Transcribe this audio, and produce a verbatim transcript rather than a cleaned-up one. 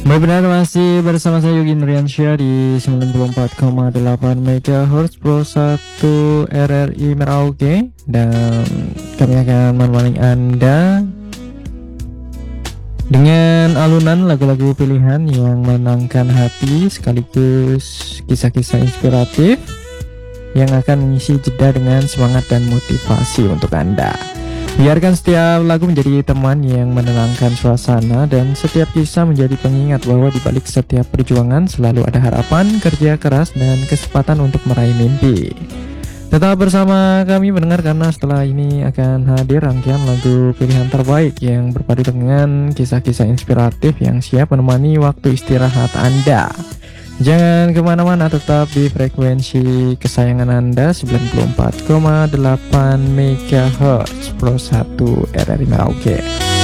Baik, benar, masih bersama saya Yogi Nuryansyah di sembilan puluh empat koma delapan megahertz Pro satu R R I Merauke. Dan kami akan menemani Anda dengan alunan lagu-lagu pilihan yang menenangkan hati, sekaligus kisah-kisah inspiratif yang akan mengisi jeda dengan semangat dan motivasi untuk Anda. Biarkan setiap lagu menjadi teman yang menenangkan suasana, dan setiap kisah menjadi pengingat bahwa di balik setiap perjuangan selalu ada harapan, kerja keras, dan kesempatan untuk meraih mimpi. Tetap bersama kami mendengar, karena setelah ini akan hadir rangkaian lagu pilihan terbaik yang berpadu dengan kisah-kisah inspiratif yang siap menemani waktu istirahat Anda. Jangan kemana-mana, tetap di frekuensi kesayangan Anda sembilan puluh empat koma delapan megahertz Pro satu R R I Merauke.